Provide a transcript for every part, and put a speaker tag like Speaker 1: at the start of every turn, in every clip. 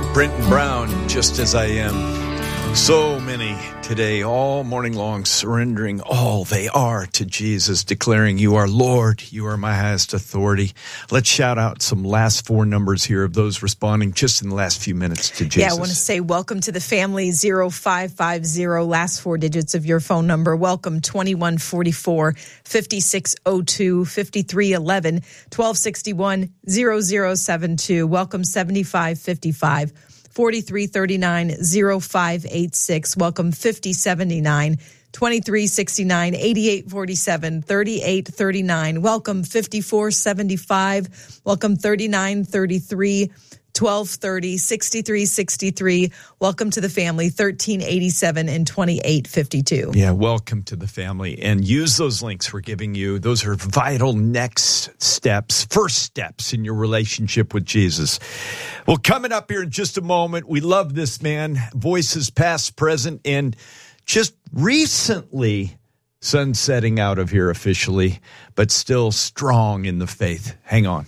Speaker 1: Brenton Brown, Just As I Am. So many today, all morning long, surrendering all they are to Jesus, declaring, you are Lord, you are my highest authority. Let's shout out some last four numbers here of those responding just in the last few minutes to Jesus.
Speaker 2: Yeah, I want to say welcome to the family, 0550, last four digits of your phone number. Welcome, 2144, 5602, 5311, 1261, 0072. Welcome, 7555. 4339 0586. Welcome 5079 2369 8847 3839. Welcome 5475. Welcome 3933 1230 6363. Welcome to the family 1387 and 2852.
Speaker 1: Yeah, welcome to the family. And use those links we're giving you. Those are vital next steps, first steps in your relationship with Jesus. Well, coming up here in just a moment, we love this man. Voices past, present, and just recently sunsetting out of here officially, but still strong in the faith. Hang on.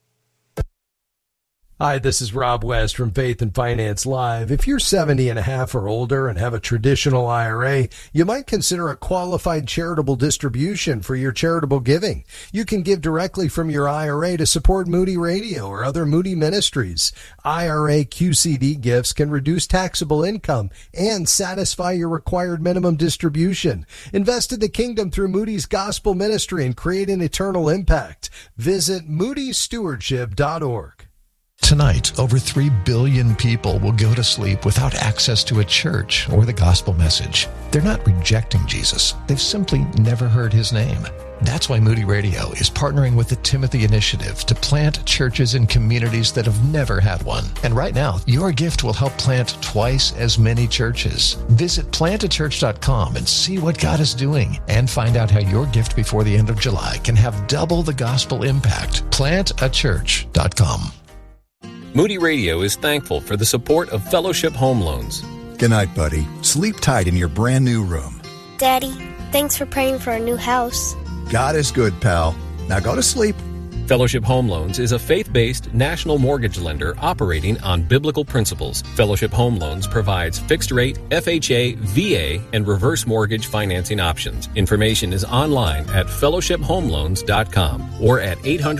Speaker 3: Hi, this is Rob West from Faith and Finance Live. If you're 70 and a half or older and have a traditional IRA, you might consider a qualified charitable distribution for your charitable giving. You can give directly from your IRA to support Moody Radio or other Moody ministries. IRA QCD gifts can reduce taxable income and satisfy your required minimum distribution. Invest in the kingdom through Moody's Gospel Ministry and create an eternal impact. Visit moodystewardship.org.
Speaker 4: Tonight, over 3 billion people will go to sleep without access to a church or the gospel message. They're not rejecting Jesus. They've simply never heard his name. That's why Moody Radio is partnering with the Timothy Initiative to plant churches in communities that have never had one. And right now, your gift will help plant twice as many churches. Visit plantachurch.com and see what God is doing, and find out how your gift before the end of July can have double the gospel impact. Plantachurch.com.
Speaker 5: Moody Radio is thankful for the support of Fellowship Home Loans.
Speaker 6: Good night, buddy. Sleep tight in your brand new room.
Speaker 7: Daddy, thanks for praying for our new house.
Speaker 6: God is good, pal. Now go to sleep.
Speaker 5: Fellowship Home Loans is a faith-based national mortgage lender operating on biblical principles. Fellowship Home Loans provides fixed-rate, FHA, VA, and reverse mortgage financing options. Information is online at fellowshiphomeloans.com or at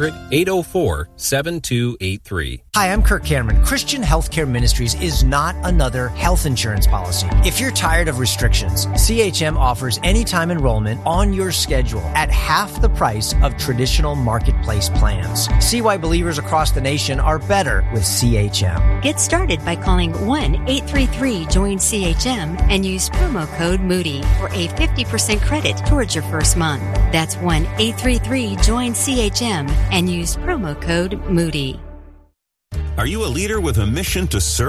Speaker 5: 800-804-7283.
Speaker 8: Hi, I'm Kirk Cameron. Christian Healthcare Ministries is not another health insurance policy. If you're tired of restrictions, CHM offers anytime enrollment on your schedule at half the price of traditional marketplace plans. See why believers across the nation are better with CHM.
Speaker 9: Get started by calling 1-833-JOIN-CHM and use promo code Moody for a 50% credit towards your first month. That's 1-833-JOIN-CHM and use promo code Moody.
Speaker 10: Are you a leader with a mission to serve